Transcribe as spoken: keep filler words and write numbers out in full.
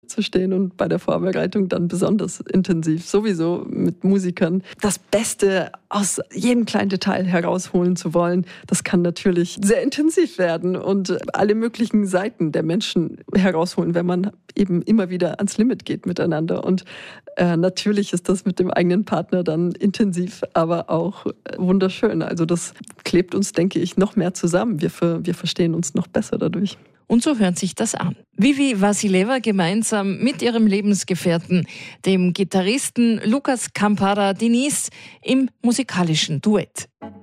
zu stehen und bei der Vorbereitung dann besonders intensiv, sowieso mit Musikern, das Beste aus jedem kleinen Detail herausholen zu wollen, das kann natürlich sehr intensiv werden und alle möglichen Seiten der Menschen herausholen, wenn man eben immer wieder ans Limit geht miteinander. Und äh, natürlich ist das mit dem eigenen Partner dann intensiv, aber auch äh, wunderschön. Also das klebt uns, denke ich, noch mehr zusammen. Wir, ver- wir verstehen uns noch besser dadurch. Und so hört sich das an. Vivi Vassileva gemeinsam mit ihrem Lebensgefährten, dem Gitarristen Lukas Campara-Diniz, im musikalischen Duett.